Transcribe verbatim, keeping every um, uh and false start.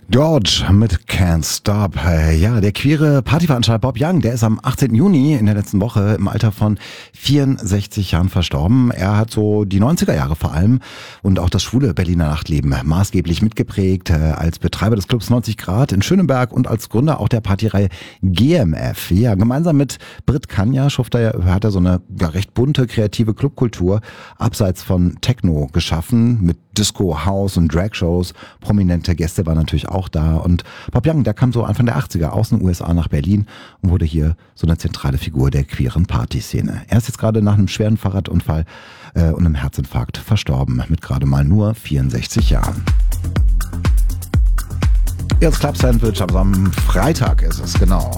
George mit Can't Stop. Ja, der queere Partyveranstalter Bob Young, der ist am achtzehnten Juni in der letzten Woche im Alter von vierundsechzig Jahren verstorben. Er hat so die neunziger Jahre vor allem und auch das schwule Berliner Nachtleben maßgeblich mitgeprägt, als Betreiber des Clubs neunzig Grad in Schöneberg und als Gründer auch der Partyreihe G M F. Ja, gemeinsam mit Brit Kanja schufft er, hat er so eine ja, recht bunte, kreative Clubkultur abseits von Techno geschaffen, mit Disco, House und Dragshows. Prominente Gäste waren natürlich auch da. Und Bob Young, der kam so Anfang der achtziger aus den U S A nach Berlin und wurde hier so eine zentrale Figur der queeren Partyszene. Er ist jetzt gerade nach einem schweren Fahrradunfall äh, und einem Herzinfarkt verstorben, mit gerade mal nur vierundsechzig Jahren. Jetzt Club Sandwich, aber am Freitag ist es, genau.